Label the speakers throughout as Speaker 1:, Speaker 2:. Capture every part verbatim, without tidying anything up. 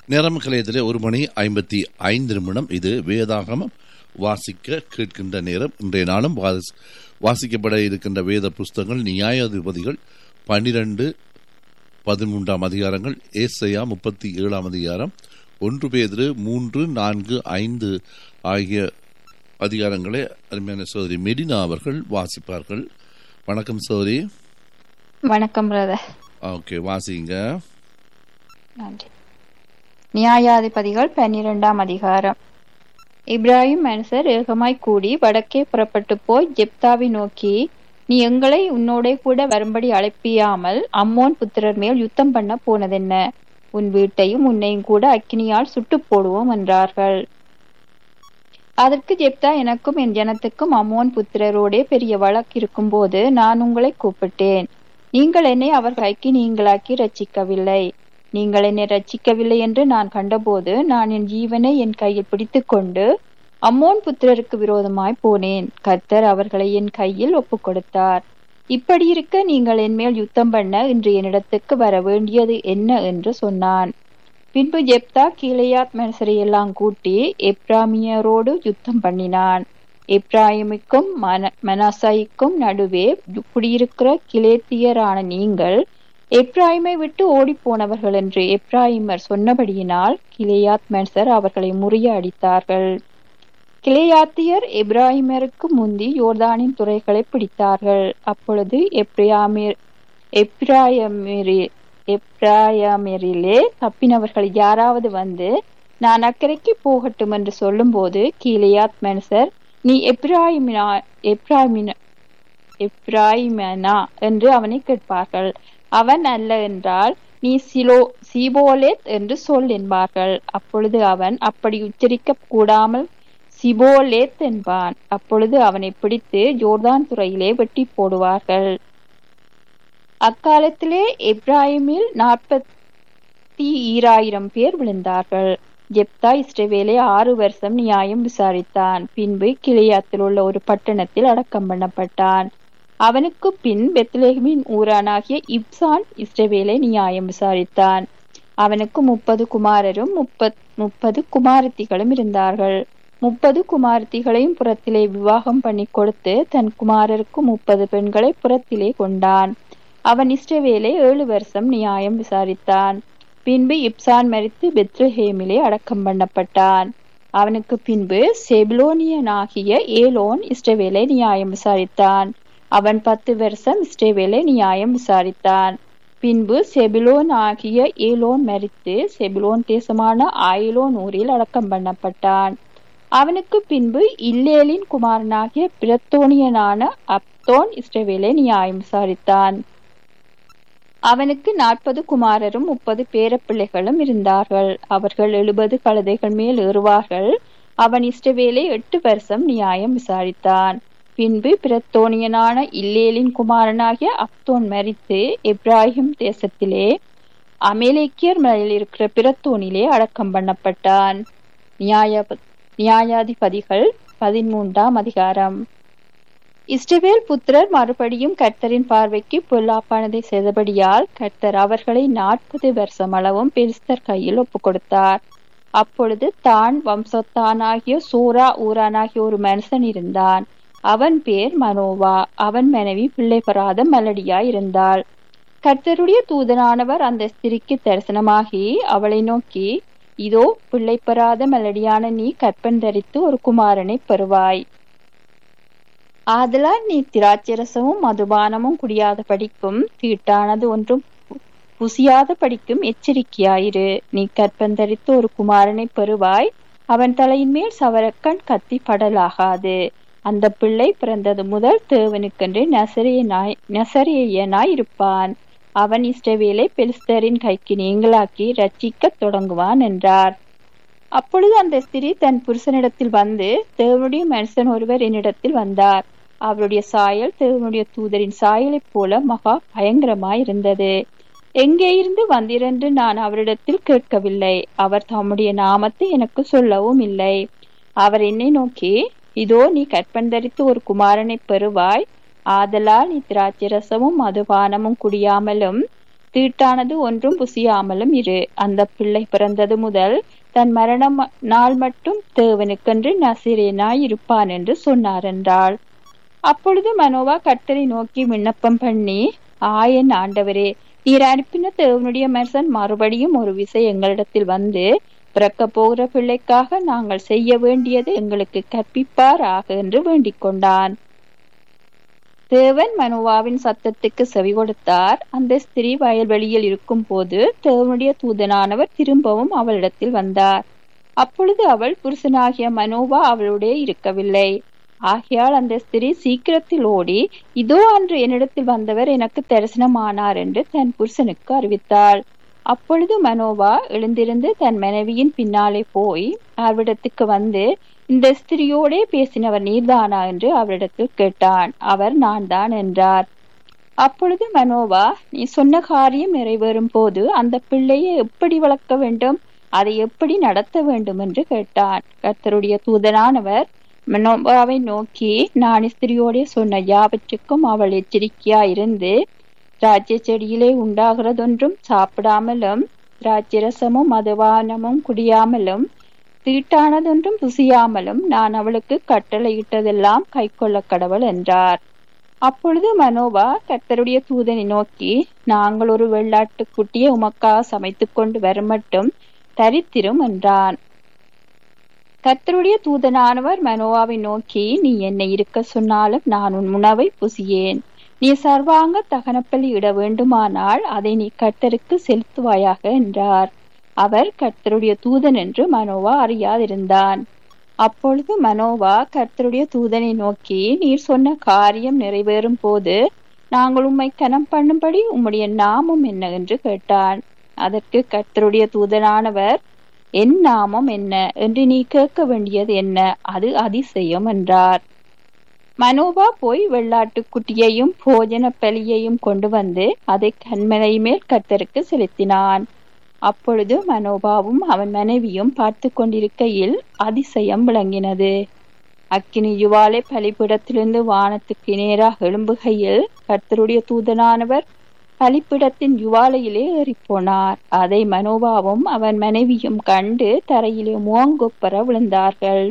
Speaker 1: நேரம் கலையத்திலே ஒரு மணி ஐம்பத்தி ஐந்து நிமிடம். இது வேதாகமம் வாசிக்க கேட்கின்ற நேரம். இன்றைய நாளும் வாசிக்கப்பட இருக்கின்ற வேத புஸ்தகங்கள் நியாயாதிபதிகள் பனிரெண்டு பதிமூன்றாம் அதிகாரங்கள், ஏசாயா முப்பத்தி ஏழாம் அதிகாரம், ஒன்று பேதுரு மூன்று நான்கு ஐந்து ஆகிய அதிகாரங்களை அருமையான சோதரி மெடினா அவர்கள் வாசிப்பார்கள். வணக்கம் சோதரி.
Speaker 2: வணக்கம் பிரதர்.
Speaker 1: ஓகே, வாசிங்க.
Speaker 2: நன்றி. நியாயாதிபதிகள் பன்னிரெண்டாம் அதிகாரம். இப்ராஹிம் மனுஷர் ஏகமாய் கூடி வடக்கே புறப்பட்டு போய் ஜெப்தாவை நோக்கி, நீ எங்களை உன்னோட கூட வரும்படி அழைப்பியாமல் அம்மோன் புத்திரர் மேல் யுத்தம் பண்ண போனதென்ன? உன் வீட்டையும் உன்னையும் கூட அக்கினியால் சுட்டு போடுவோம் என்றார்கள். அதற்கு ஜெப்தா, எனக்கும் என் ஜனத்துக்கும் அம்மோன் புத்திரரோடே பெரிய வழக்கு இருக்கும் போது நான் உங்களை கூப்பிட்டேன். நீங்கள் என்னை அவர் கைக்கு நீங்களாக்கி ரட்சிக்கவில்லை. நீங்கள் என்னை ரட்சிக்கவில்லை என்று நான் கண்டபோது நான் என் ஜீவனை என் கையில் பிடித்து கொண்டு அம்மோன் புத்திரருக்கு விரோதமாய் போனேன். கர்த்தர் அவர்களை என் கையில் ஒப்பு கொடுத்தார். இப்படி இருக்க நீங்கள் என் மேல் யுத்தம் பண்ண இன்று என்னிடத்துக்கு வர வேண்டியது என்ன என்று சொன்னான். பின்பு ஜெப்தா கீலேயாத் மனுஷரை எல்லாம் கூட்டி எப்ராமியரோடு யுத்தம் பண்ணினான். எப்ராயிமுக்கும் மன மனாசாய்க்கும் நடுவே குடியிருக்கிற கிலேத்தியரான நீங்கள் எப்ராயிமை விட்டு ஓடி போனவர்கள் என்று எப்ராயிமர் சொன்னபடியினால் கிலேயாத் மனுஷர் அவர்களை முறிய அடித்தார்கள். கிலேயாத்தியர் எப்ராயிமருக்கு முந்தி யோர்தானின் துறைகளை பிடித்தார்கள். அப்பொழுது எப்ராயிமிர் எப்ராயிமிரி எப்ராயிமிரிலே தப்பினவர்கள் யாராவது வந்து நான் அக்கறைக்கு போகட்டும் என்று சொல்லும் போது கீலேயாத் மனுஷர், நீ எப்ராயிமினா எப்ராயிமின எப்ராயிமனா என்று அவனை கேட்பார்கள். அவன் அல்ல என்றால் நீ சிலோ சிபோலேத் என்று சொல் என்பார்கள். அப்பொழுது அவன் அப்படி உச்சரிக்க கூடாமல் சிபோலேத் என்பான். அப்பொழுது அவனை பிடித்து ஜோர்தான் துறையிலே வெட்டி போடுவார்கள். அக்காலத்திலே எப்ராயிமில் நாற்பத்தி ஈராயிரம் பேர் விழுந்தார்கள். ஜெப்தா இஸ்ரவேலை ஆறு வருஷம் நியாயம் விசாரித்தான். பின்பு கிலேயாத்தில் உள்ள ஒரு பட்டணத்தில் அடக்கம் பண்ணப்பட்டான். அவனுக்கு பின் பெத்லெகேமின் ஊரானாகிய இப்சான் இஸ்ரவேலை நியாயம் விசாரித்தான். அவனுக்கு முப்பது குமாரரும் முப்பத் முப்பது குமாரத்திகளும் இருந்தார்கள். முப்பது குமாரத்திகளையும் புறத்திலே விவாகம் பண்ணி கொடுத்து தன் குமாரருக்கு முப்பது பெண்களை புறத்திலே கொண்டான். அவன் இஸ்ரவேலை ஏழு வருஷம் நியாயம் விசாரித்தான். பின்பு இப்சான் மரித்து பெத்லெகேமிலே அடக்கம் பண்ணப்பட்டான். அவனுக்கு பின்பு செபுலோனியனாகிய ஏலோன் இஸ்ரவேலை நியாயம் விசாரித்தான். அவன் பத்து வருஷம் இஸ்ரவேலை நியாயம் விசாரித்தான். பின்பு செபுலோன் ஆகிய ஏலோன் மரித்து செபுலோன் தேசமான ஆயிலோன் ஊரில் அடக்கம் பண்ணப்பட்டான். அவனுக்கு பின்பு இல்லேலின் குமாரனாகிய பிரத்தோனியனான அப்தோன் இஸ்ரவேலை நியாயம் விசாரித்தான். அவனுக்கு நாற்பது குமாரரும் முப்பது பேரப்பிள்ளைகளும் இருந்தார்கள். அவர்கள் எழுபது கழுதைகள் மேல் ஏறுவார்கள். அவன் இஸ்ரவேலை எட்டு வருஷம் நியாயம் விசாரித்தான். பின்பு பிரத்தோனியனான இல்லேலின் குமாரனாகிய அப்தோன் மரித்து எப்ராஹிம் தேசத்திலே அமேலேக்கியர் மலையில் இருக்கிற பிரத்தோனிலே அடக்கம் பண்ணப்பட்டான். நியாய நியாயாதிபதிகள் பதிமூன்றாம் அதிகாரம். இஸ்ரவேல் புத்திரர் மறுபடியும் கர்த்தரின் பார்வைக்கு பொல்லாப்பானதை செய்தபடியால் கர்த்தர் அவர்களை நாற்பது வருஷம் அளவும் பெலிஸ்தர் கையில் ஒப்பு கொடுத்தார். அப்பொழுது தான் வம்சத்தானாகிய சோரா ஊரானாகிய ஒரு மனுஷன் இருந்தான். அவன் பேர் மனோவா. அவன் மனைவி பிள்ளை பெறாத மலடியாய் இருந்தாள். கர்த்தருடைய தூதனானவர் அந்த ஸ்திரிக்கு தரிசனமாகி அவளை நோக்கி, இதோ பிள்ளை பெறாத மலடியான நீ கற்பன் தரித்து ஒரு குமாரனை பெறுவாய். ஆதலால் நீ திராட்சரசமும் மதுபானமும் குடியாத படிக்கும் தீட்டானது ஒன்றும் புசியாத படிக்கும் எச்சரிக்கையாயிரு. நீ கற்பன் தரித்து ஒரு குமாரனை பெறுவாய். அவன் தலையின் மேல் சவரக்கண் கத்தி படலாகாது. அந்த பிள்ளை பிறந்தது முதல் தேவனுக்கென்று நசரேயனாய் நசரேயனாய் இருப்பான். அவன் இஸ்ரவேலை பெலிஸ்தரின் கைக்கு நீங்களாக்கி ரட்சிக்க தொடங்குவான் என்றார். அப்பொழுது அந்த ஸ்திரீ தன் புருஷனிடத்தில் வந்து, தேவனுடைய மனுஷன் ஒருவர் என்னிடத்தில் வந்தார். அவருடைய சாயல் தேவனுடைய தூதரின் சாயலைப் போல மகா பயங்கரமாய் இருந்தது. எங்கே இருந்து வந்திரென்று நான் அவரிடத்தில் கேட்கவில்லை. அவர் தம்முடைய நாமத்தை எனக்கு சொல்லவும் இல்லை. அவர் என்னை நோக்கி, இதோ நீ கற்பன் தரித்து ஒரு குமாரனை பெறுவாய். ஆதலால் நீ திராட்சரசமும் மதுபானமும் குடியாமலும் தீட்டானது ஒன்றும் புசியாமலும் இரு. அந்த பிள்ளை பிறந்தது முதல் தன் மரண நாள் மட்டும் தேவனுக்கென்று நசிரேனாய் இருப்பான் என்று சொன்னார் என்றாள். அப்பொழுது மனோவா கர்த்தரை நோக்கி விண்ணப்பம் பண்ணி, ஆயன் ஆண்டவரே, நீர் அனுப்பின தேவனுடைய மனுஷன் மறுபடியும் ஒரு விசை எங்களிடத்தில் வந்து பிறக்க போகிற பிள்ளைக்காக நாங்கள் செய்ய வேண்டியது எங்களுக்கு கற்பிப்பார் ஆக என்று வேண்டிக் கொண்டான். தேவன் மனோவாவின் சத்தத்துக்கு செவி கொடுத்தார். அந்த ஸ்திரீ வயல்வெளியில் இருக்கும் போது தேவனுடைய தூதனானவர் திரும்பவும் அவளிடத்தில் வந்தார். அப்பொழுது அவள் புருஷனாகிய மனோவா அவளுடைய இருக்கவில்லை. ஆகையால் அந்த ஸ்திரீ சீக்கிரத்தில் ஓடி, இதோ அன்று என்னிடத்தில் வந்தவர் எனக்கு தரிசனமானார் என்று தன் புருஷனுக்கு அறிவித்தாள். அப்பொழுது மனோவா எழுந்திருந்து தன் மனைவியின் பின்னாலே போய் அவரிடத்துக்கு வந்து, இந்த ஸ்திரியோடே பேசினவர் நீர்தானா என்று அவரிடத்தில் கேட்டான். அவர் நான் தான் என்றார். அப்பொழுது மனோவா, நீ சொன்ன காரியம் நிறைவேறும் போது அந்த பிள்ளையை எப்படி வளர்க்க வேண்டும், அதை எப்படி நடத்த வேண்டும் என்று கேட்டான். கர்த்தருடைய தூதனானவர் மனோவாவை நோக்கி, நான் ஸ்திரியோடே சொன்ன யாவற்றுக்கும் அவள் எச்சரிக்கையா இருந்து திராட்சை செடியிலே உண்டாகிறதொன்றும் சாப்பிடாமலும் திராட்சரசமும் மதுபானமும் குடியாமலும் தீட்டானதொன்றும் புசியாமலும் நான் அவளுக்கு கட்டளையிட்டதெல்லாம் கை கொள்ள கடவுள் என்றார். அப்பொழுது மனோவா கர்த்தருடைய தூதனை நோக்கி, நாங்கள் ஒரு வெள்ளாட்டு குட்டியை உமக்காக சமைத்து கொண்டு வரமட்டும் தரித்திரும் என்றான். கர்த்தருடைய தூதனானவர் மனோவாவை நோக்கி, நீ என்னை இருக்க சொன்னாலும் நான் உன் உணவை புசியேன். நீ சர்வாங்க தகனப்பலி இட வேண்டுமானால் அதை நீ கர்த்தருக்கு செலுத்துவாயாக என்றார். அவர் கர்த்தருடைய தூதன் என்று மனோவா அறியாதிருந்தான். அப்பொழுது மனோவா கர்த்தருடைய தூதனை நோக்கி, நீர் சொன்ன காரியம் நிறைவேறும் போது நாங்கள் உம்மை கனம் பண்ணும்படி உம்முடைய நாமம் என்ன என்று கேட்டான். அதற்கு கர்த்தருடைய தூதனானவர், என் நாமம் என்ன என்று நீ கேட்க வேண்டியது என்ன, அது அதிசயம் என்றார். மனோவா போய் வெள்ளாட்டு குட்டியையும் போஜன பலியையும் கொண்டு வந்து அதை கன்மலை மேல் கர்த்தருக்கு செலுத்தினான். அப்பொழுது மனோபாவும் அவன் மனைவியும் பார்த்து கொண்டிருக்கையில் அதிசயம் விளங்கினது. அக்கினி ஜுவாலை பலிப்பிடத்திலிருந்து வானத்துக்கு நேராக எழும்புகையில் கர்த்தருடைய தூதனானவர் பலிப்பிடத்தின் ஜுவாலையிலே ஏறிப்போனார். அதை மனோபாவும் அவன் மனைவியும் கண்டு தரையிலே முகங்குப்புற விழுந்தார்கள்.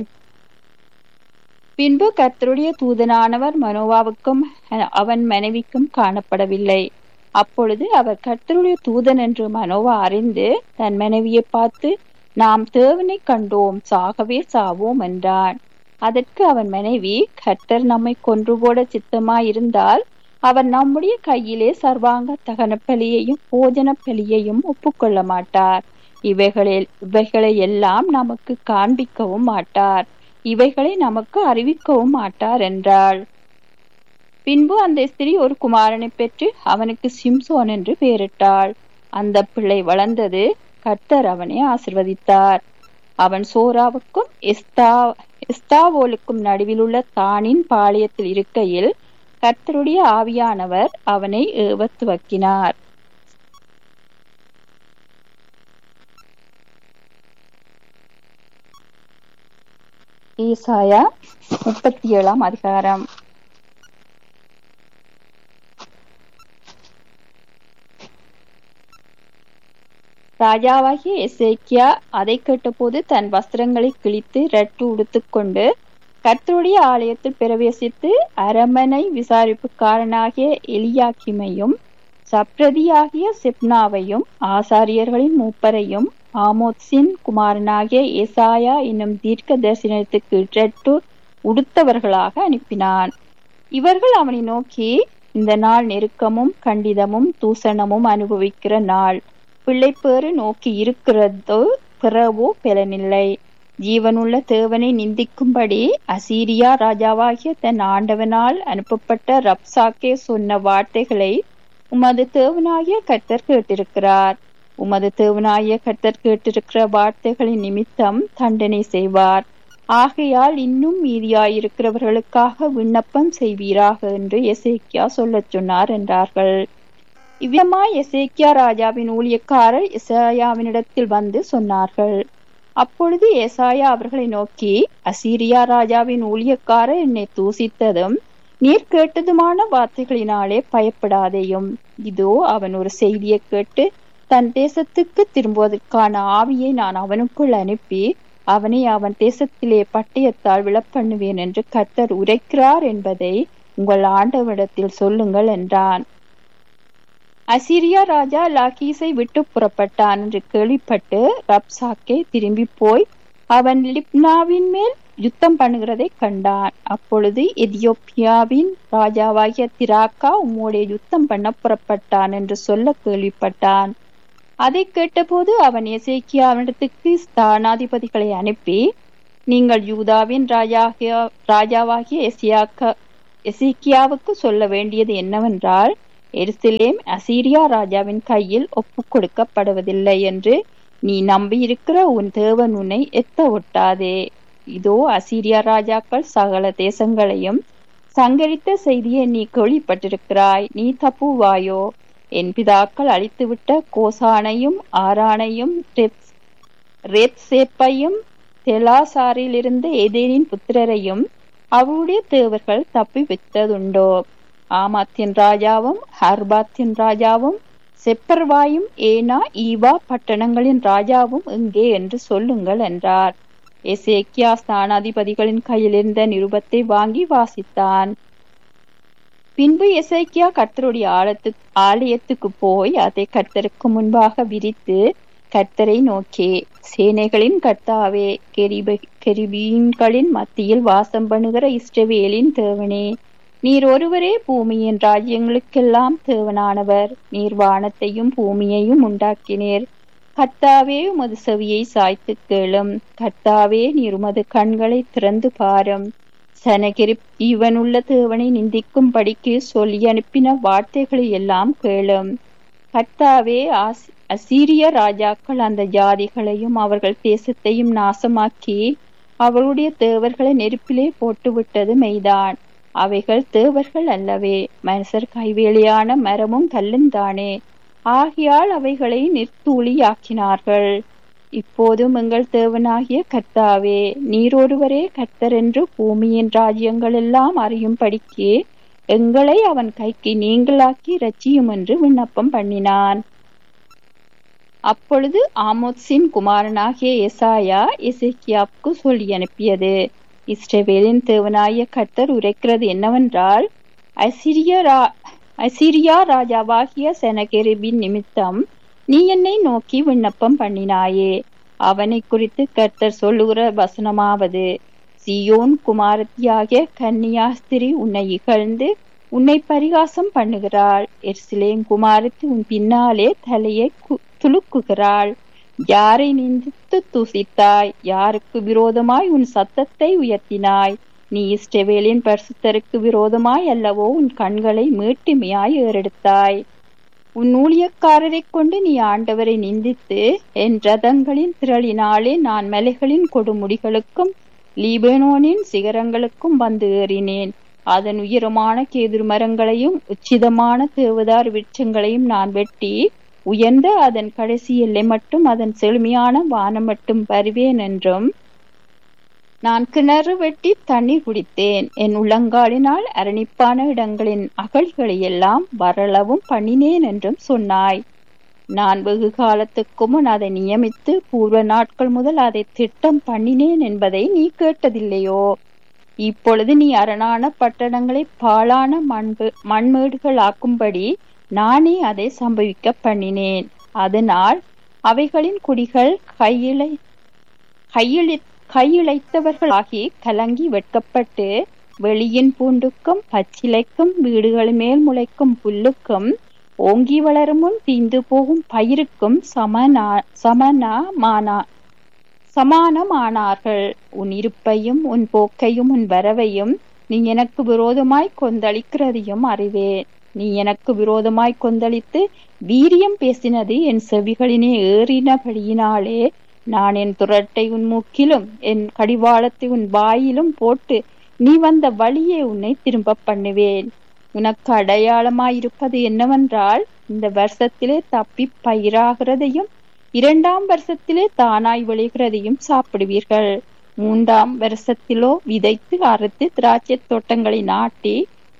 Speaker 2: பின்பு கர்த்தருடைய தூதனானவர் மனோவாவுக்கும் அவன் மனைவிக்கும் காணப்படவில்லை. அப்பொழுது அவர் கர்த்தருடைய தூதன் என்று மனோவா அறிந்து தன் மனைவியை பார்த்து, நாம் தேவனை கண்டோம், சாகவே சாவோம் என்றான். அதற்கு அவன் மனைவி, கர்த்தர் நம்மை கொன்று போட சித்தமாயிருந்தால் அவர் நம்முடைய கையிலே சர்வாங்க தகன பலியையும் போஜன பலியையும் ஒப்புக்கொள்ள மாட்டார். இவைகளில் இவைகளை எல்லாம் நமக்கு காண்பிக்கவும் மாட்டார், இவைகளை நமக்கு அறிவிக்கவும் மாட்டார் என்றாள். பின்பு அந்த ஸ்திரீ ஒரு குமாரனை பெற்று அவனுக்கு சிம்சோன் என்று பெயரிட்டாள். அந்த பிள்ளை வளர்ந்தது, கர்த்தர் அவனை ஆசிர்வதித்தார். அவன் சோராவுக்கும் எஸ்தா எஸ்தாவோலுக்கும் நடுவில் உள்ள தானின் பாளையத்தில் இருக்கையில் கர்த்தருடைய ஆவியானவர் அவனை ஏவத் துவக்கினார். ஏசாயா முப்பத்தி ஏழாம் அதிகாரம். ராஜாவாகிய எசேக்கியா அதை கேட்டபோது தன் வஸ்திரங்களை கிழித்து ரட்டு உடுத்துக்கொண்டு கர்த்தருடைய ஆலயத்தில் பிரவேசித்து அரமனை விசாரிப்புக்காரனாகிய எலியாக்கிமையும் சப்ரதியாகிய செப்னாவையும் ஆசாரியர்களின் மூப்பரையும் ஆமோத்சின் குமாரனாகிய ஏசாயா என்னும் தீர்க்க தரிசனத்துக்கு ரட்டு உடுத்தவர்களாக அனுப்பினான். இவர்கள் அவனை நோக்கி, இந்த நாள் நெருக்கமும் கண்டிதமும் தூசணமும் அனுபவிக்கிற நாள். பிள்ளைப்பேறு நோக்கி இருக்கிறதோ பிறவோ பலனில்லை. ஜீவனுள்ள தேவனை நிந்திக்கும்படி அசீரியா ராஜாவாகிய தன் ஆண்டவனால் அனுப்பப்பட்ட ரப்சாக்கே சொன்ன வார்த்தைகளை உமது தேவனாகிய கர்த்தர் கேட்டிருக்கிறார். உமது தேவனாகிய கர்த்தர் கேட்டிருக்கிற வார்த்தைகளின் நிமித்தம் தண்டனை செய்வார். ஆகையால் இன்னும் மீதியாயிருக்கிறவர்களுக்காக விண்ணப்பம் செய்வீராக என்று எசேக்கியா சொல்லச் சொன்னார் என்றார்கள். இவ்விதமாய் எசேக்கியா ராஜாவின் ஊழியக்காரர் எசாயாவினிடத்தில் வந்து சொன்னார்கள். அப்பொழுது ஏசாயா அவர்களை நோக்கி, அசீரியா ராஜாவின் ஊழியக்காரர் என்னை தூசித்ததும் நீர் கேட்டதுமான வார்த்தைகளினாலே பயப்படாதேயும். இதோ அவன் ஒரு செய்தியை கேட்டு தன் தேசத்துக்கு திரும்புவதற்கான ஆவியை நான் அவனுக்குள் அனுப்பி அவனை அவன் தேசத்திலே பட்டயத்தால் விழப்பண்ணுவேன் என்று கர்த்தர் உரைக்கிறார் என்பதை உங்கள் ஆண்டவரிடத்தில் சொல்லுங்கள் என்றான். அசீரியா ராஜா லாகீஸை விட்டு புறப்பட்டான் என்று கேள்விப்பட்டு ரப்சாக்கே திரும்பி போய் அவன் லிப்னாவின் மேல் யுத்தம் பண்ணுகிறதை கண்டான். அப்பொழுது எதியோப்பியாவின் ராஜாவாகிய திராக்கா உம்மோடே யுத்தம் பண்ண புறப்பட்டான் என்று சொல்ல கேள்விப்பட்டான். அதை கேட்டபோது அவன் எசேக்கியாவிடத்துக்கு ஸ்தானாதிபதிகளை அனுப்பி, நீங்கள் யூதாவின் ராஜாகிய ராஜாவாகிய எசியாக்கா எசேக்கியாவுக்கு சொல்ல வேண்டியது என்னவென்றால், எருசலேம் அசீரியா ராஜாவின் கையில் ஒப்பு கொடுக்கப்படுவதில்லை என்று நீ நம்பி இருக்கிற உன் தேவன் உன்னை எத்த ஒட்டாதே. இதோ அசீரியா ராஜாக்கள் சகல தேசங்களையும் சங்கரித்த செய்தியை நீ கேள்விப்பட்டிருக்கிறாய். நீ தப்புவாயோ? என் பிதாக்கள் அழித்துவிட்ட கோசானையும் ஆரானையும் ரேத்சேப்பையும் தெலாசாரில் இருந்த ஏதேனின் புத்திரரையும் அவருடைய தேவர்கள் தப்பி வைத்ததுண்டோ? ஆமாத்தின் ராஜாவும் ஹர்பாத்தின் ராஜாவும் செப்பர்வாயும் ஏனா ஈவா பட்டணங்களின் ராஜாவும் எங்கே என்று சொல்லுங்கள் என்றார். எசேக்கியா ஸ்தானாதிபதிகளின் கையில் இருந்த நிருபத்தை வாங்கி வாசித்தான். பின்பு எசேக்கியா கர்த்தருடைய ஆலத்து ஆலயத்துக்கு போய் அதை கர்த்தருக்கு முன்பாக விரித்து கர்த்தரை நோக்கி, சேனைகளின் கர்த்தாவே, கெரிப கெரிபீன்களின் மத்தியில் வாசம் பண்ணுகிற இஸ்ரவேலின் தேவனே, நீர் ஒருவரே பூமியின் ராஜ்யங்களுக்கெல்லாம் தேவனானவர். நீர் வானத்தையும் பூமியையும் உண்டாக்கினீர். கர்த்தாவே, உமது செவியை சாய்த்து கேளும். கர்த்தாவே, நீர் உமது கண்களை திறந்து பாரும். சனகிரிப் இவனுள்ள தேவனை நிந்திக்கும் படிக்கு சொல்லி அனுப்பின வார்த்தைகளை எல்லாம் கேளும். கர்த்தாவே, அசீரிய ராஜாக்கள் அந்த ஜாதிகளையும் அவர்கள் தேசத்தையும் நாசமாக்கி அவருடைய தேவர்களை நெருப்பிலே போட்டுவிட்டது மெய்தான். அவைகள் தேவர்கள் அல்லவே, மனுஷர் கைவேலியான மரமும் கல்லுந்தானே. ஆகையால் அவைகளை நிர்த்தூளியாக்கினார்கள். இப்போதும் எங்கள் தேவனாகிய கர்த்தாவே, நீர் ஒருவரே கர்த்தர் என்று பூமியின் ராஜ்யங்கள் எல்லாம் அறியும்படிக்கு எங்களை அவன் கைக்கு நீங்களாக்கி ரட்சியும் என்று விண்ணப்பம் பண்ணினான். அப்பொழுது ஆமோத்சின் குமாரனாகிய எசாயா எசேக்கியாவுக்கு சொல்லி அனுப்பியது, இஸ்ரவேலின் தேவனாகிய கர்த்தர் உரைக்கிறது என்னவென்றால், அசிரியா அசிரியா ராஜாவாகிய செனகெரிபின் நிமித்தம் நீ என்னை நோக்கி விண்ணப்பம் பண்ணினாயே. அவனை குறித்து கர்த்தர் சொல்லுகிற வசனமாவது, சியோன் குமாரத்தியாகிய கன்னியாஸ்திரி உன்னை இகழ்ந்து உன்னை பரிகாசம் பண்ணுகிறாள். எருசலேம் குமாரத்தி உன் பின்னாலே தலையை துலுக்குகிறாள். யாரை நிந்தித்து துசித்தாய்? யாருக்கு விரோதமாய் உன் சத்தத்தை உயர்த்தினாய்? நீ இஸ்ரவேலின் பரிசுத்தருக்கு விரோதமாய் அல்லவோ உன் கண்களை மீட்டுமையாய் ஏறெடுத்தாய். உன் ஊழியக்காரரை கொண்டு நீ ஆண்டவரை நிந்தித்து, என் ரதங்களின் திரளினாலே நான் மலைகளின் கொடுமுடிகளுக்கும் லீபனோனின் சிகரங்களுக்கும் வந்து ஏறினேன். அதன் உயரமான கேதுரு மரங்களையும் உச்சிதமான தேவதார் விருட்சங்களையும் நான் வெட்டி உயர்ந்த அதன் கடைசி எல்லை மட்டும் அதன் செழுமையான வானம் மட்டும் வருவேன் என்றும், நான் கிணறு வெட்டி தண்ணீர் குடித்தேன். என் உள்ளங்காலினால் அரணிப்பான இடங்களின் அகழிகளை எல்லாம் வரளவும் பண்ணினேன் என்றும் சொன்னாய். நான் வெகு காலத்துக்கு முன் அதை நியமித்து பூர்வ நாட்கள் முதல் அதை திட்டம் பண்ணினேன் என்பதை நீ கேட்டதில்லையோ? இப்பொழுது நீ அரணான பட்டணங்களை பாழான மண்பு மண்மேடுகள் ஆக்கும்படி நானே அதை சம்பவிக்க பண்ணினேன். அதனால் அவைகளின் குடிகள் கையிலை கையிழி கையிழைத்தவர்களாகி கலங்கி வெட்கப்பட்டு வெளியின் பூண்டுக்கும் பச்சிலைக்கும் வீடுகள் மேல் முளைக்கும் புல்லுக்கும் ஓங்கி வளரும் முன் தீந்து போகும் பயிருக்கும் சமனா சமனமானா சமானமானார்கள். உன் இருப்பையும் உன் போக்கையும் உன் வரவையும் நீ எனக்கு விரோதமாய் கொந்தளிக்கிறதையும் அறிவேன். நீ எனக்கு விரோதமாய் கொந்தளித்து வீரியம் பேசினது என் செவிகளினே ஏறினபடியினாலே நான் என் துரட்டை உன் மூக்கிலும் என் கடிவாளத்தை உன் வாயிலும் போட்டு நீ வந்த வழியே உன்னை திரும்ப பண்ணுவேன். உனக்கு அடையாளமாயிருப்பது என்னவென்றால், இந்த வருஷத்திலே தப்பி பயிராகிறதையும் இரண்டாம் வருஷத்திலே தானாய் விளைகிறதையும் சாப்பிடுவீர்கள். மூன்றாம் வருஷத்திலோ விதைத்து அறுத்து திராட்சை தோட்டங்களை நாட்டி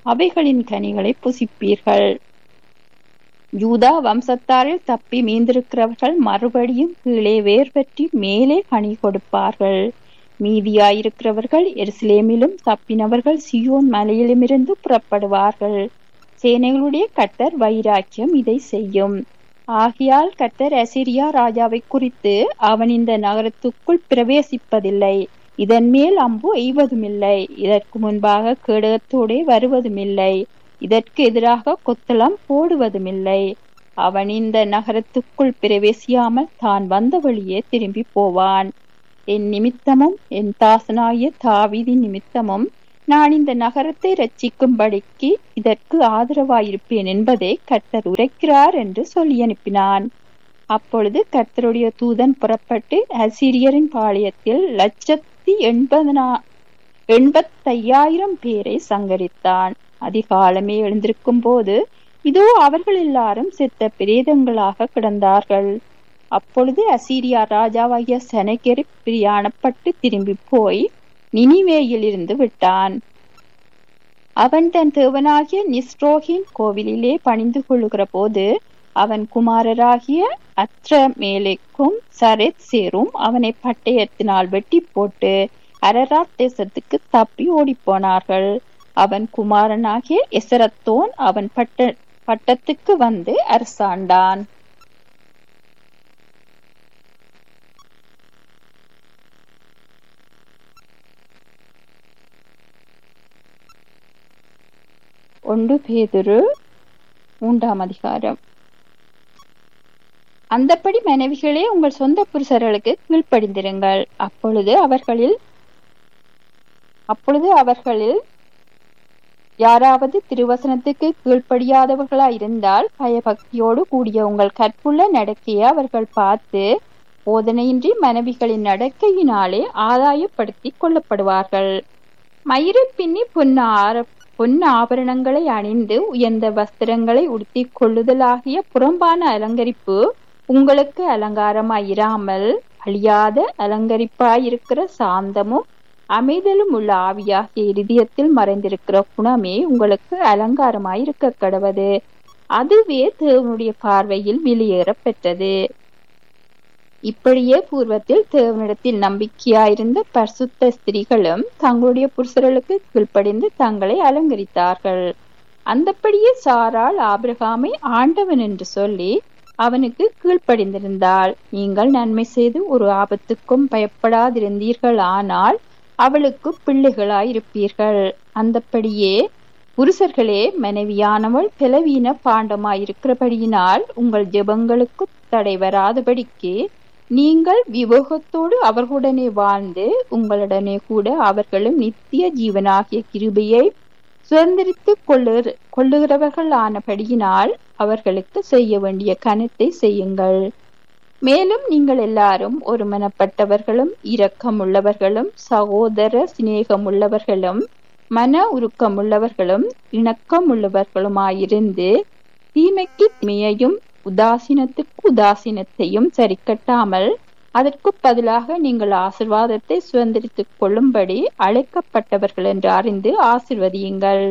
Speaker 2: அவைகளின் கனிகளை புசிப்பீர்கள். யூதா வம்சத்தாரில் தப்பி மீந்திருக்கிறவர்கள் மறுபடியும் கீழே வேர் பற்றி மேலே கனி கொடுப்பார்கள். மீதியாயிருக்கிறவர்கள் எருசலேமிலும், தப்பினவர்கள் சியோன் மலையிலுமிருந்து புறப்படுவார்கள். சேனைகளுடைய கர்த்தர் வைராக்கியம் இதை செய்யும். ஆகையால் கர்த்தர் அசீரியா ராஜாவை குறித்து, அவன் இந்த நகரத்துக்குள் பிரவேசிப்பதில்லை, இதன் மேல் அம்பு எய்வதுமில்லை, இதற்கு முன்பாக கேடகத்தோடே வருவதுமில்லை, இதற்கு எதிராக கொத்தளம் போடுவதுமில்லை. அவன் இந்த நகரத்துக்குள் பிரவேசியாமல் தான் வந்த வழியே திரும்பி போவான். என் நிமித்தமும் என் தாசனாகிய தாவீதின் நிமித்தமும் நான் இந்த நகரத்தை ரட்சிக்கும்படிக்கு இதற்கு ஆதரவாயிருப்பேன் என்பதை கர்த்தர் உரைக்கிறார் என்று சொல்லி அனுப்பினான். அப்பொழுது கர்த்தருடைய தூதன் புறப்பட்டு அசீரியரின் பாளையத்தில் லட்சத்தி எண்பதனா எண்பத்தையாயிரம் பேரை சங்கரித்தான். அதிகாலமே எழுந்திருக்கும் போது இதோ அவர்கள் எல்லாரும் செத்த பிரேதங்களாக கிடந்தார்கள். அப்பொழுது அசீரியா ராஜாவாகிய செனகெரிப் பிரயாணப்பட்டு திரும்பி போய் நினிவேயில் இருந்து விட்டான். அவன் தன் தேவனாகிய நிஸ்ரோகின் கோவிலிலே பணிந்து கொள்ளுகிற போது அவன் குமாரராகிய அத்ரமேலேக்கும் சரேத் சேரும் அவனை பட்டயத்தினால் வெட்டி போட்டு அரராத் தேசத்துக்கு தப்பி ஓடிப்போனார்கள். அவன் குமாரனாகிய எசரத்தோன் அவன் பட்ட பட்டத்துக்கு வந்து அரசாண்டான். ஒன்று பேதுரு மூன்றாம் அதிகாரம். அந்தப்படி மனைவிகளே உங்கள் சொந்த புருஷர்களுக்கு கீழ்ப்படிந்திருங்கள். அப்பொழுது அவர்களில் அப்பொழுது அவர்களில் யாராவது திருவசனத்துக்கு கீழ்ப்படியாதவர்களா இருந்தால் பயபக்தியோடு கூடிய உங்கள் கற்புள்ள நடக்கையை அவர்கள் பார்த்து போதனையின்றி மனைவிகளின் நடக்கையினாலே ஆதாயப்படுத்தி கொள்ளப்படுவார்கள். மயிரை பின்னி பொன்னார பொன் ஆபரணங்களை அணிந்து உயர்ந்த வஸ்திரங்களை உடுத்தி கொள்ளுதலாகிய புறம்பான அலங்கரிப்பு உங்களுக்கு அலங்காரமாயிராமல் அழியாத அலங்கரிப்பாயிருக்கிற சாந்தமும் அமைதலும் உள்ள ஆவியாகிய இருதயத்தில் மறைந்திருக்கிற குணமே உங்களுக்கு அலங்காரமாயிருக்க கடவது. அதுவே தேவனுடைய பார்வையில் வெளியேற பெற்றது. இப்படியே பூர்வத்தில் தேவனிடத்தில் நம்பிக்கையாயிருந்த பரிசுத்த ஸ்திரீகளும் தங்களுடைய புருஷர்களுக்கு கீழ்ப்படிந்து தங்களை அலங்கரித்தார்கள். அந்தப்படியே சாராள் ஆபிரகாமை ஆண்டவன் என்று சொல்லி அவனுக்கு கீழ்ப்படிந்திருந்தாள். நீங்கள் நன்மை செய்து ஒரு ஆபத்துக்கும் பயப்படாதிருந்தீர்கள், ஆனால் அவளுக்கு பிள்ளைகளாயிருப்பீர்கள். அந்தப்படியே புருஷர்களே, மனைவியானவள் பலவீன பாண்டமாயிருக்கிறபடியினால் உங்கள் ஜெபங்களுக்கு தடை வராதபடிக்கு நீங்கள் விவேகத்தோடு அவர்களுடனே வாழ்ந்து உங்களுடனே கூட அவர்களும் நித்திய ஜீவனாகிய கிருபையை சுதந்திரித்துக் கொள்ளு கொள்ளுகிறவர்கள் ஆனபடியினால் அவர்களுக்கு செய்ய வேண்டிய கனத்தை செய்யுங்கள். மேலும் நீங்கள் எல்லாரும் ஒரு மனப்பட்டவர்களும் இரக்கமுள்ளவர்களும் சகோதர சிநேகம் உள்ளவர்களும் மன உருக்கமுள்ளவர்களும் இணக்கம் உள்ளவர்களுமாயிருந்து தீமைக்கு தீமையையும் உதாசீனத்துக்கு உதாசீனத்தையும் சரி கட்டாமல் அதற்கு பதிலாக நீங்கள் ஆசிர்வாதத்தை சுதந்திரித்துக் கொள்ளும்படி அழைக்கப்பட்டவர்கள் என்று அறிந்து ஆசிர்வதியுங்கள்.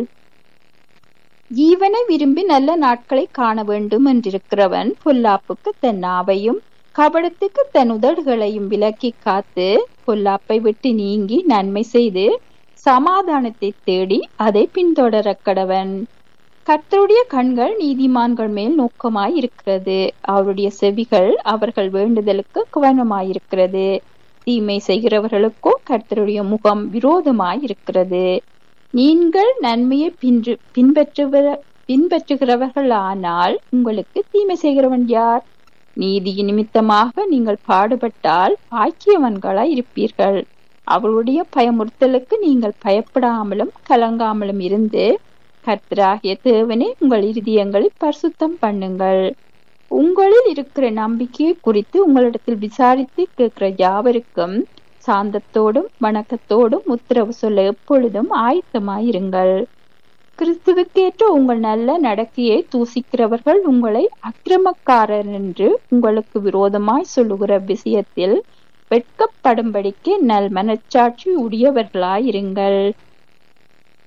Speaker 2: ஜீவனை விரும்பி நல்ல நாட்களை காண வேண்டும் என்றிருக்கிறவன் பொல்லாப்புக்கு தன் நாவையும் கபடத்துக்கு தன் உதடுகளையும் விலக்கி காத்து பொல்லாப்பை விட்டு நீங்கி நன்மை செய்து சமாதானத்தை தேடி அதை பின்தொடர கடவன். கர்த்தருடைய கண்கள் நீதிமான்கள் மேல் நோக்கமாய் இருக்கிறது, அவருடைய செவிகள் அவர்கள் வேண்டுதலுக்கு கவனமாயிருக்கிறது. தீமை செய்கிறவர்களுக்கோ கர்த்தருடைய முகம் விரோதமாய் இருக்கிறது. நீங்கள் நன்மையை பின்று பின்பற்றுகிற பின்பற்றுகிறவர்கள் ஆனால் உங்களுக்கு தீமை செய்கிறவன் யார்? நீதி நிமித்தமாக நீங்கள் பாடுபட்டால் பாக்கியவன்களாய் இருப்பீர்கள். அவருடைய பயமுறுத்தலுக்கு நீங்கள் பயப்படாமலும் கலங்காமலும் இருந்து கர்த்தராகிய தேவனே உங்கள் இருதயங்களை பரிசுத்தம் பண்ணுங்கள். உங்களில் இருக்கிற நம்பிக்கையை குறித்து உங்களிடத்தில் விசாரித்து கேட்கிற யாவருக்கும் சாந்தத்தோடும் வணக்கத்தோடும் உத்தரவு சொல்ல எப்பொழுதும் ஆயத்தமாயிருங்கள். கிறிஸ்துவுக்கேற்ற உங்கள் நல்ல நடக்கையை தூசிக்கிறவர்கள் உங்களை அக்கிரமக்காரர் என்று உங்களுக்கு விரோதமாய் சொல்லுகிற விஷயத்தில் வெட்கப்படும்படிக்கு நல் மனச்சாட்சி உடையவர்களாயிருங்கள்.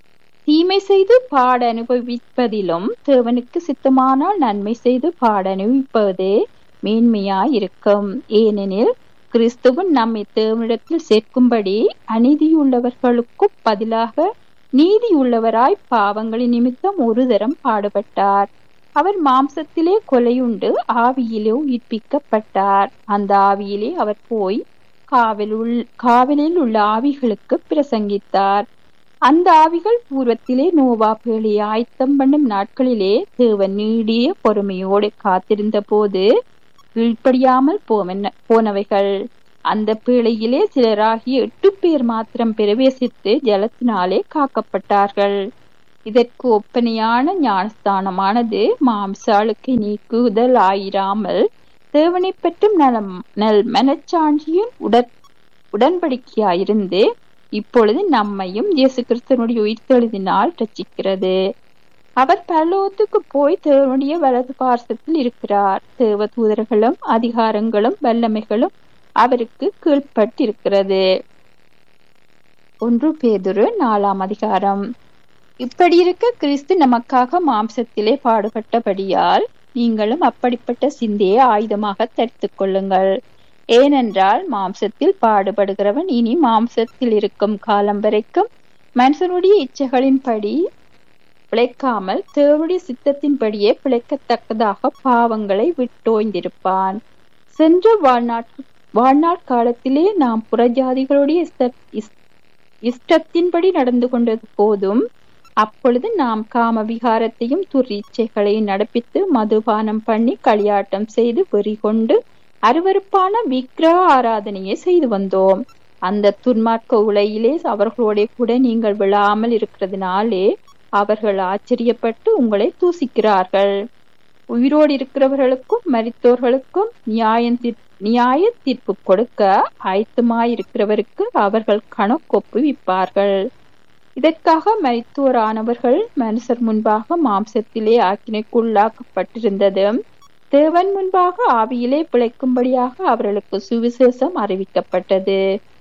Speaker 2: தீமை செய்து பாட அனுபவிப்பதிலும் தேவனுக்கு சித்தமானால் நன்மை செய்து பாட அனுபவிப்பதே மேன்மையாயிருக்கும். ஏனெனில் கிறிஸ்துவன் நம்மை தேவனிடத்தில் சேர்க்கும்படி அநீதியுள்ளவர்களுக்கு பதிலாக நீதியுள்ளவராய் பாவங்களின் நிமித்தம் ஒரு தரம் பாடுபட்டார். அவர் மாம்சத்திலே கொலையுண்டு ஆவியிலே உயிர்ப்பிக்கப்பட்டார். அந்த ஆவியிலே அவர் போய் காவலுள் காவலில் உள்ள ஆவிகளுக்கு பிரசங்கித்தார். அந்த ஆவிகள் பூர்வத்திலே நோவா பேழையை ஆயத்தம் பண்ணும் நாட்களிலே தேவன் நீடிய பொறுமையோடு காத்திருந்த போது கீழ்ப்படியாமல் போனவைகள். அந்த பேழையிலே சிலராகிய எட்டு பேர் மாத்திரம் பிரவேசித்து ஜலத்தினாலே காக்கப்பட்டார்கள். இதற்கு ஒப்பனையான ஞானஸ்தானமானது மாம்சாளுக்கு நீக்குதல் ஆயிராமல் தேவனை பற்றும் நலம் நல் மனச்சாட்சியின் உடன் உடன்படிக்கையாயிருந்து இப்பொழுது நம்மையும் இயேசு கிறிஸ்துவனுடைய உயிர்த்தெழுதினால் ரட்சிக்கிறது. அவர் பரலோகத்துக்கு போய் தேவனுடைய வலது பார்சத்தில் இருக்கிறார். தேவ தூதர்களும் அதிகாரங்களும் வல்லமைகளும் அவருக்கு கீழ்பட்டிருக்கிறது. ஒன்று பேதுரு நாலாம் அதிகாரம். இப்படி இருக்க கிறிஸ்து நமக்காக மாம்சத்திலே பாடுபட்டபடியால் நீங்களும் அப்படிப்பட்ட சிந்தையை ஆயுதமாக தரித்துக் கொள்ளுங்கள். ஏனென்றால் மாம்சத்தில் பாடுபடுகிறவன் இனி மாம்சத்தில் இருக்கும் காலம் வரைக்கும் மனுஷனுடைய இச்சைகளின்படி பிழைக்காமல் தேவனுடைய சித்தத்தின்படியே பிழைக்கத்தக்கதாக பாவங்களை விட்டோய்ந்திருப்பான். சென்ற வாழ்நாட் வாழ்நாள் காலத்திலே நாம் புறஜாதிகளுடைய இஷ்டத்தின்படி நடந்து கொண்டது போதும் அப்பொழுது நாம் காம விகாரத்தையும் துரிச்சைகளையும் நடப்பித்து மதுபானம் பண்ணி களியாட்டம் செய்து வெறி கொண்டு அருவருப்பான விக்கிரக ஆராதனையை செய்து வந்தோம். அந்த துன்மார்க்க உலையிலே அவர்களோட கூட நீங்கள் விழாமல் இருக்கிறதுனாலே அவர்கள் ஆச்சரியப்பட்டு உங்களை தூசிக்கிறார்கள். உயிரோடு இருக்கிறவர்களுக்கும் மரித்தோர்களுக்கும் நியாயம் நியாய தீர்ப்பு கொடுக்க ஆயத்தமாயிருக்கிறவருக்கு அவர்கள் கணக்கொப்புவிப்பார்கள். இதற்காக மரித்தோரானவர்கள் மனுஷர் முன்பாக மாம்சத்திலே ஆக்கினைக்குள்ளாக்கப்பட்டிருந்தது தேவன் முன்பாக ஆவியிலே பிழைக்கும்படியாக அவர்களுக்கு சுவிசேஷம் அறிவிக்கப்பட்டது.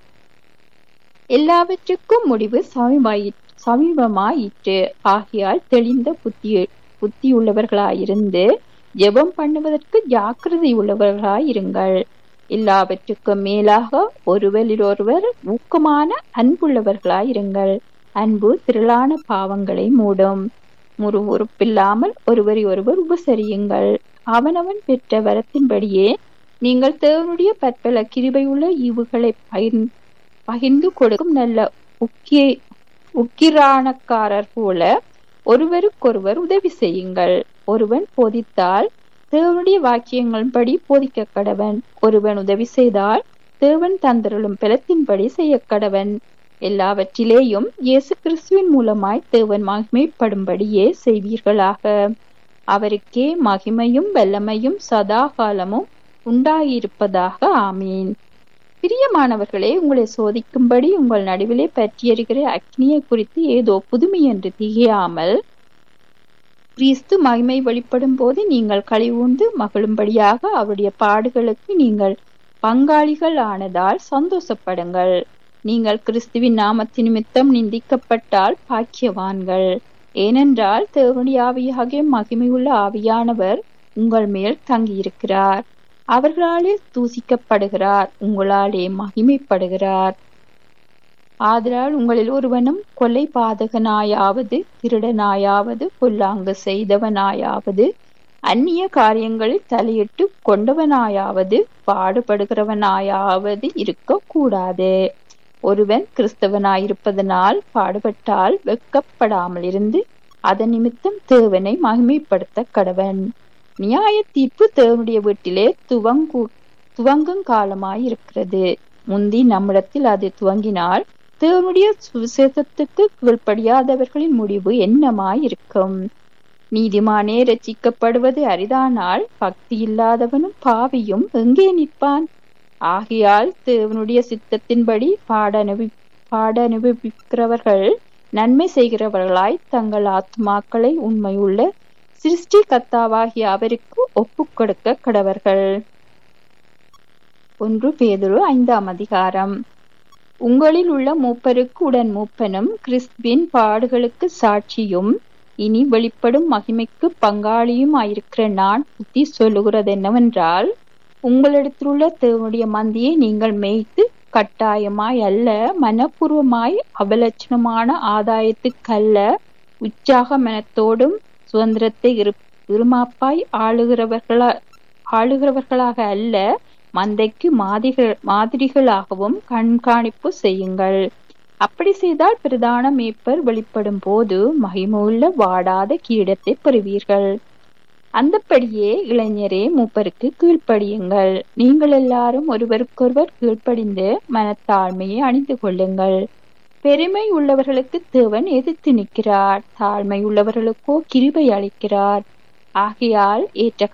Speaker 2: எல்லாவற்றுக்கும் முடிவு சமீபமாயி சமீபமாயிற்று. ஆகையால் தெளிந்த புத்தி புத்தியுள்ளவர்களாயிருந்து ஜெபம் பண்ணுவதற்கு ஜாக்கிரதை உள்ளவர்களாயிருங்கள். எல்லாவற்றுக்கும் மேலாக ஒருவரிலொருவர் ஊக்கமான அன்புள்ளவர்களாயிருங்கள். அன்பு திரளான பாவங்களை மூடும். முறுமுறுப்பில்லாமல் ஒருவரை ஒருவர் உபசரியுங்கள். அவனவன் பெற்ற வரத்தின்படியே நீங்கள் தேவனுடைய பற்பல கிருபையுள்ள ஈவுகளை பகிர்ந்து பகிர்ந்து கொடுக்கும் நல்ல உக்கிய உக்கிரானக்காரர் போல ஒருவருக்கொருவர் உதவி செய்யுங்கள். ஒருவன் போதித்தால் தேவனுடைய வாக்கியங்களின்படி போதிக்க கடவன். ஒருவன் உதவி செய்தால் தேவன் தந்தருளும் பலத்தின்படி செய்ய கடவன். எல்லாவற்றிலேயும் இயேசு கிறிஸ்துவின் மூலமாய் தேவன் மகிமைப்படும்படியே செய்வீர்களாக. அவருக்கே மகிமையும் வல்லமையும் சதா காலமும் உண்டாயிருப்பதாக. ஆமீன். பிரியமானவர்களே, உங்களை சோதிக்கும்படி உங்கள் நடுவிலே பற்றியறிகிற அக்னியை குறித்து ஏதோ புதுமை என்று திகையாமல் கிறிஸ்து மகிமை வெளிப்படும் போது நீங்கள் களிவுண்டு மகிழும்படியாக அவருடைய பாடுகளுக்கு நீங்கள் பங்காளிகள் ஆனதால் சந்தோஷப்படுங்கள். நீங்கள் கிறிஸ்துவின் நாமத்தின் நிமித்தம் நிந்திக்கப்பட்டால் பாக்கியவான்கள். ஏனென்றால் தேவனுடைய ஆவியாகிய மகிமையுள்ள ஆவியானவர் உங்கள் மேல் தங்கியிருக்கிறார். அவர்களாலே தூசிக்கப்படுகிறார், உங்களாலே மகிமைப்படுகிறார். ஆதலால் உங்களில் ஒருவனும் கொலை பாதகனாயாவது திருடனாயாவது பொல்லாங்கு செய்தவனாயாவது அந்நிய காரியங்களில் தலையிட்டு கொண்டவனாயாவது பாடுபடுகிறவனாயாவது இருக்க கூடாது. ஒருவன் கிறிஸ்தவனாயிருப்பதனால் பாடுபட்டால் வெட்கப்படாமல் இருந்து அதன் நிமித்தம் தேவனை மகிமைப்படுத்த கடவன். நியாய தீர்ப்பு தேவனுடைய வீட்டிலே துவங்கு துவங்கும் காலமாயிருக்கிறது. முந்தி நம்மிடத்தில் அது துவங்கினால் தேவனுடைய சுவிசேஷத்துக்கு கீழ்ப்படியாதவர்களின் முடிவு என்னமாயிருக்கும்? நீதிமானே ரட்சிக்கப்படுவது அரிதானால் பக்தி இல்லாதவனும் பாவியும் எங்கே நிற்பான்? ஆகையால் தேவனுடைய சித்தத்தின்படி பாட அனுபவி பாட அனுபவிக்கிறவர்கள் நன்மை செய்கிறவர்களாய் தங்கள் ஆத்மாக்களை உண்மையுள்ள சிருஷ்டி கர்த்தாவாகிய அவருக்கு ஒப்புக் கொடுக்க கடவர்கள். ஒன்று பேதுரு ஐந்தாம் அதிகாரம். உங்களில் உள்ள மூப்பருக்கு உடன் மூப்பனும் கிறிஸ்துவின் பாடுகளுக்கு சாட்சியும் இனி வெளிப்படும் மகிமைக்கு பங்காளியும் ஆயிருக்கிற நான் புத்தி சொல்லுகிறது என்னவென்றால், உங்களிடத்திலுள்ள தேவனுடைய மந்தியை நீங்கள் மேய்த்து கட்டாயமாய் அல்ல, மனப்பூர்வமாய் அவலட்சணமான ஆதாயத்துக்கல்ல, உற்சாக மனத்தோடும் சுதந்திரத்தை இருமாப்பாய் ஆளுகிறவர்களா ஆளுகிறவர்களாக அல்ல, மந்தைக்கு மாதிரிகள் மாதிரிகளாகவும் கண்காணிப்பு செய்யுங்கள். அப்படி செய்தால் பிரதான மேய்ப்பர் வெளிப்படும் போது மகிமையுள்ள வாடாத கிரீடத்தை பெறுவீர்கள். அந்தப்படியே இளைஞரே மூப்பருக்கு கீழ்ப்படியுங்கள். நீங்கள் எல்லாரும் ஒருவருக்கொருவர் கீழ்ப்படிந்து மனத்தாழ்மையை அணிந்து கொள்ளுங்கள். பெருமை உள்ளவர்களுக்கு தேவன் எதிர்த்து நிற்கிறார், தாழ்மை உள்ளவர்களுக்கோ கிருபை அளிக்கிறார். ஆகையால் ஏற்ற